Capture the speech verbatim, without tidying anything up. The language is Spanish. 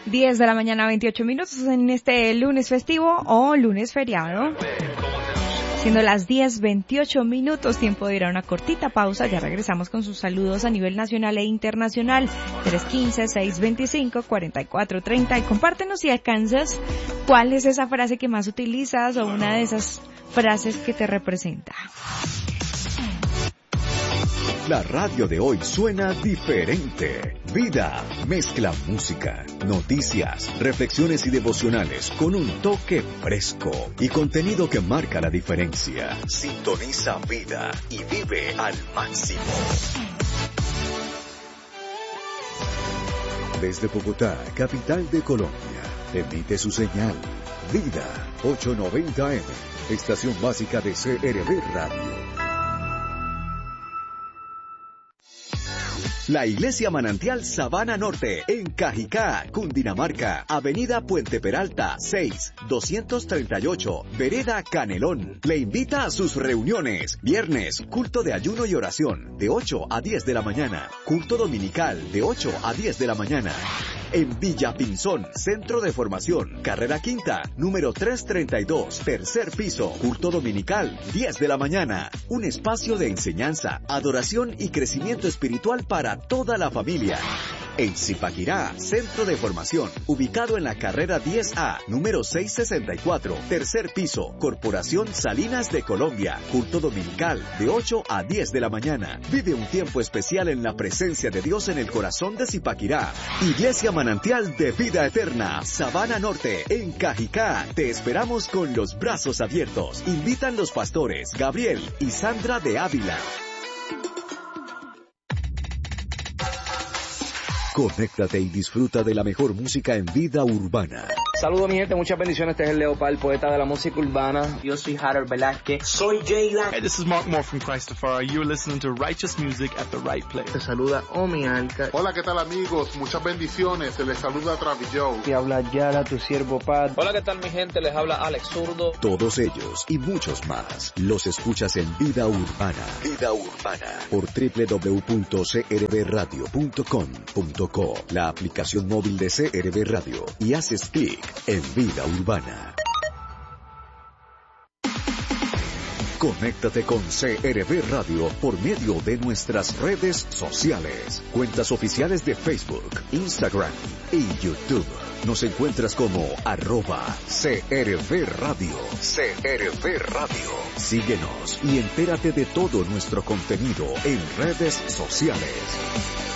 diez de la mañana, veintiocho minutos en este lunes festivo o lunes feriado. Siendo las diez veintiocho minutos, tiempo de ir a una cortita pausa. Ya regresamos con sus saludos a nivel nacional e internacional. tres uno cinco, seis dos cinco, cuatro cuatro tres cero. Y compártenos si alcanzas cuál es esa frase que más utilizas o una de esas frases que te representa. La radio de hoy suena diferente. Vida mezcla música, noticias, reflexiones y devocionales con un toque fresco y contenido que marca la diferencia. Sintoniza Vida y vive al máximo. Desde Bogotá, capital de Colombia, emite su señal. Vida ochocientos noventa eme, estación básica de C R V Radio. La Iglesia Manantial Sabana Norte, en Cajicá, Cundinamarca, Avenida Puente Peralta, seis, doscientos treinta y ocho, Vereda Canelón. Le invita a sus reuniones. Viernes, culto de ayuno y oración, de ocho a diez de la mañana. Culto dominical, de ocho a diez de la mañana. En Villa Pinzón, Centro de Formación, Carrera Quinta, número trescientos treinta y dos, tercer piso. Culto dominical, diez de la mañana. Un espacio de enseñanza, adoración y crecimiento espiritual para toda la familia. En Zipaquirá, Centro de Formación, ubicado en la carrera diez A, número seiscientos sesenta y cuatro, tercer piso, Corporación Salinas de Colombia. Culto dominical, de ocho a diez de la mañana. Vive un tiempo especial en la presencia de Dios en el corazón de Zipaquirá. Iglesia Manantial de Vida Eterna, Sabana Norte, en Cajicá. Te esperamos con los brazos abiertos. Invitan los pastores Gabriel y Sandra de Ávila. Conéctate y disfruta de la mejor música en vida urbana. Saludos mi gente, muchas bendiciones. Este es el Leopard, poeta de la música urbana. Yo soy Harold Velázquez. Soy Jayla. Hey, this is Mark Moore from Christopher. You're listening to righteous music at the right place. Te saluda Omi Alca. Hola, ¿qué tal amigos? Muchas bendiciones. Se les saluda Travis Joe. Te habla Yara, tu siervo Pat. Hola, ¿qué tal mi gente? Les habla Alex Zurdo. Todos ellos y muchos más los escuchas en Vida Urbana. Vida Urbana por doble u doble u doble u punto c r v radio punto com punto co, la aplicación móvil de C R V Radio, y haces clic en Vida Urbana. Conéctate con C R V Radio por medio de nuestras redes sociales, cuentas oficiales de Facebook, Instagram y YouTube. Nos encuentras como arroba C R V Radio. C R V Radio. Síguenos y entérate de todo nuestro contenido en redes sociales.